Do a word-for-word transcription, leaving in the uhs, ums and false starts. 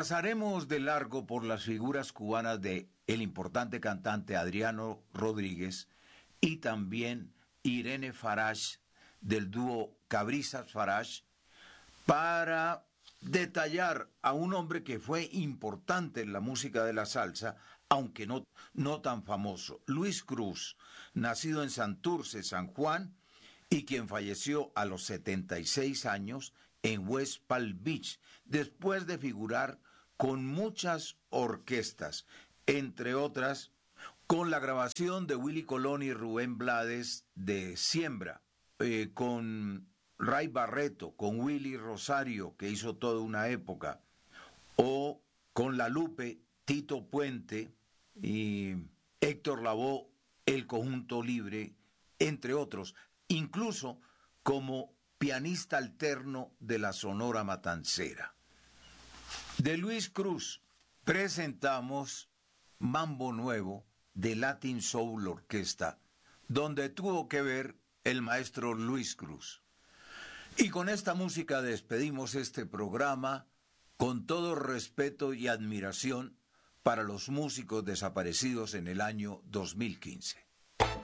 Pasaremos de largo por las figuras cubanas de el importante cantante Adriano Rodríguez y también Irene Farage del dúo Cabrizas Farage para detallar a un hombre que fue importante en la música de la salsa, aunque no, no tan famoso, Luis Cruz, nacido en Santurce, San Juan, y quien falleció a los setenta y seis años en West Palm Beach, después de figurar con muchas orquestas, entre otras con la grabación de Willy Colón y Rubén Blades de Siembra, eh, con Ray Barreto, con Willy Rosario, que hizo toda una época, o con La Lupe, Tito Puente y Héctor Lavoe, El Conjunto Libre, entre otros, incluso como pianista alterno de la Sonora Matancera. De Luis Cruz presentamos Mambo Nuevo de Latin Soul Orquesta, donde tuvo que ver el maestro Luis Cruz. Y con esta música despedimos este programa con todo respeto y admiración para los músicos desaparecidos en el año dos mil quince.